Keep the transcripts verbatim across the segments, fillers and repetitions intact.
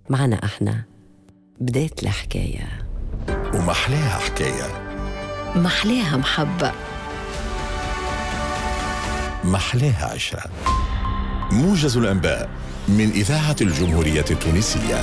معنا احنا بداية الحكاية، ومحلاها حكاية، محلاها محبة، محلاها عشرة. موجز الأنباء من إذاعة الجمهورية التونسية.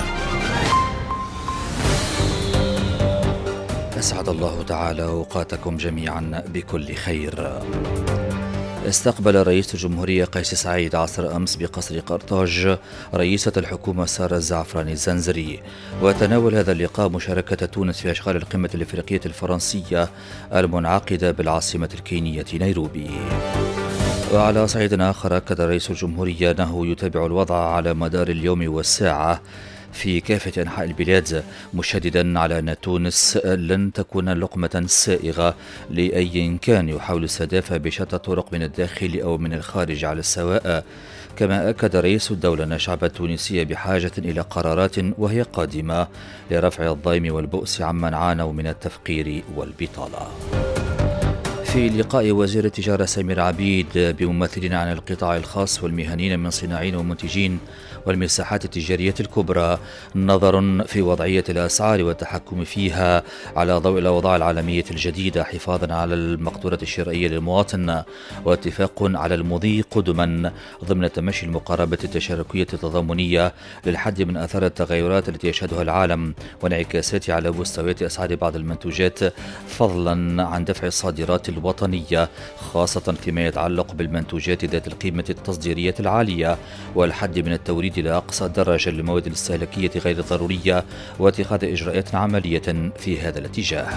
أسعد الله تعالى أوقاتكم جميعا بكل خير. استقبل رئيس الجمهورية قيس سعيد عصر أمس بقصر قرطاج رئيسة الحكومة سارة الزعفراني الزنزري، وتناول هذا اللقاء مشاركة تونس في أشغال القمة الإفريقية الفرنسية المنعقدة بالعاصمة الكينية نيروبي. وعلى صعيد آخر أكد رئيس الجمهورية أنه يتابع الوضع على مدار اليوم والساعة في كافة أنحاء البلاد، مشددا على أن تونس لن تكون لقمة سائغة لأي كان يحاول استهدافها بشتى الطرق من الداخل أو من الخارج على السواء. كما أكد رئيس الدولة أن الشعب التونسي بحاجة إلى قرارات وهي قادمة لرفع الضيم والبؤس عمن عانوا من التفقير والبطالة. في لقاء وزير التجارة سمير عبيد بممثلين عن القطاع الخاص والمهنيين من صناعين ومنتجين والمساحات التجارية الكبرى، نظر في وضعية الأسعار والتحكم فيها على ضوء الأوضاع العالمية الجديدة، حفاظا على المقدرة الشرائية للمواطن، واتفاق على المضي قدما ضمن تمشي المقاربة التشاركية التضامنية للحد من آثار التغيرات التي يشهدها العالم وانعكاساتها على مستويات أسعار بعض المنتوجات، فضلا عن دفع الصادرات الوطنية خاصة فيما يتعلق بالمنتوجات ذات القيمة التصديرية العالية، والحد من التوريد إلى أقصى درجة للمواد الاستهلاكية غير الضرورية، واتخاذ إجراءات عملية في هذا الاتجاه.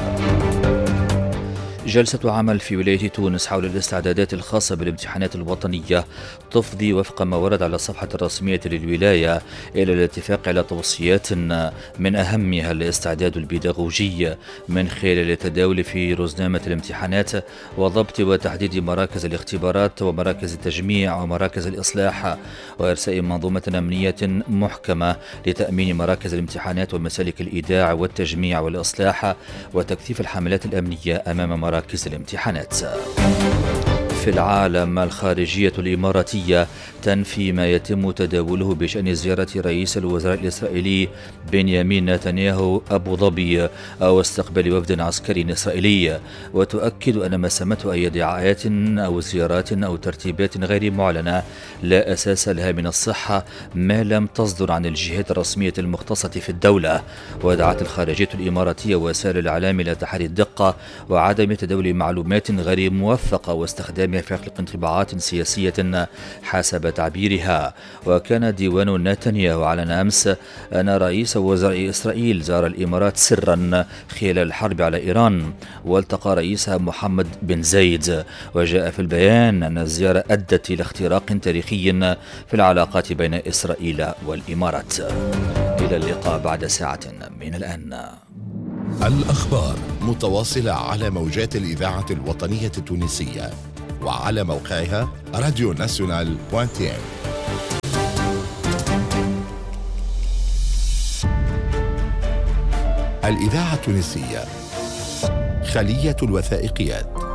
جلسة عمل في ولاية تونس حول الاستعدادات الخاصة بالامتحانات الوطنية تفضي وفق ما ورد على الصفحة الرسمية للولاية إلى الاتفاق على توصيات من أهمها الاستعداد البيداغوجي من خلال التداول في رزنامة الامتحانات وضبط وتحديد مراكز الاختبارات ومراكز التجميع ومراكز الإصلاح، وإرساء منظومة أمنية محكمة لتأمين مراكز الامتحانات ومسالك الإيداع والتجميع والإصلاح، وتكثيف الحملات الأمنية أمام مراكز مراكز الامتحانات. في العالم، الخارجية الإماراتية تنفي ما يتم تداوله بشأن زيارة رئيس الوزراء الإسرائيلي بنيامين نتنياهو أبو ظبي أو استقبال وفد عسكري إسرائيلي، وتؤكد أن ما سمته أي ادعاءات أو زيارات أو ترتيبات غير معلنة لا أساس لها من الصحة ما لم تصدر عن الجهات الرسمية المختصة في الدولة. ودعت الخارجية الإماراتية وسائل الإعلام إلى تحري الدقة وعدم تداول معلومات غير موثقة واستخدامها في خلق انطباعات سياسية حسب تعبيرها. وكان ديوان نتنياهو أعلن أمس أن رئيس وزراء إسرائيل زار الإمارات سرا خلال الحرب على إيران، والتقى رئيسها محمد بن زايد. وجاء في البيان أن الزيارة أدت إلى اختراق تاريخي في العلاقات بين إسرائيل والإمارات. إلى اللقاء بعد ساعة من الآن. الأخبار متواصلة على موجات الإذاعة الوطنية التونسية وعلى موقعها راديو ناسيونال دوت تي ام. الإذاعة التونسية، خلية الوثائقيات.